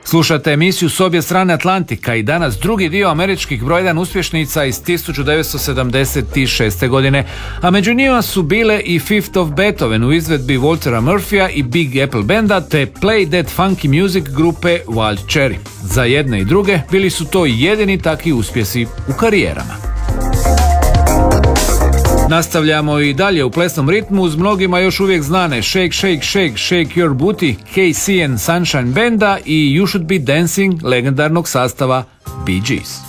Slušate emisiju S obje strane Atlantika i danas drugi dio američkih broj 1 uspješnica iz 1976. godine, a među njima su bile i Fifth of Beethoven u izvedbi Waltera Murphya i Big Apple Banda te Play That Funky Music grupe Wild Cherry. Za jedne i druge bili su to jedini takvi uspjesi u karijerama. Nastavljamo i dalje u plesnom ritmu uz mnogima još uvijek znane Shake, Shake, Shake, Shake Your Booty, KC and Sunshine Banda i You Should Be Dancing legendarnog sastava Bee Gees.